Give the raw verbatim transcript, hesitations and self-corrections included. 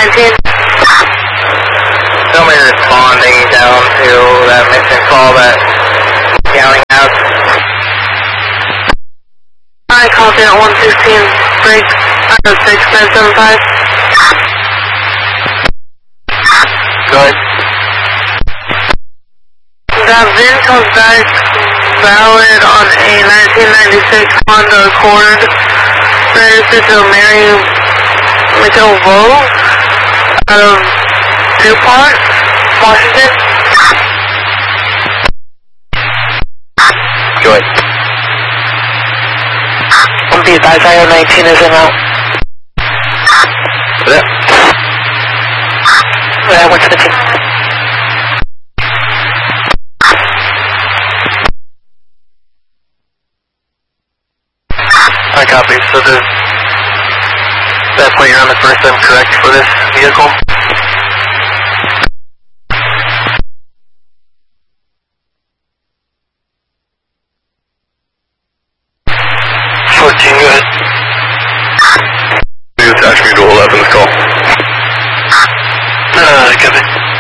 nineteen. Somebody responding down to that missing call that County has. I called in at one sixteen, break, uh, six nine seven five. Go ahead. That V I N comes back valid on a nineteen ninety-six Honda Accord, registered to Mary McElvoe out of DuPont, Washington. Go ahead. Be advised, I O nineteen is in out. Yeah. Yeah, one seventeen. I copy. So does that put you on the first time correct for this vehicle? fourteen, go ahead. Attach me to eleven, call. Uh, copy.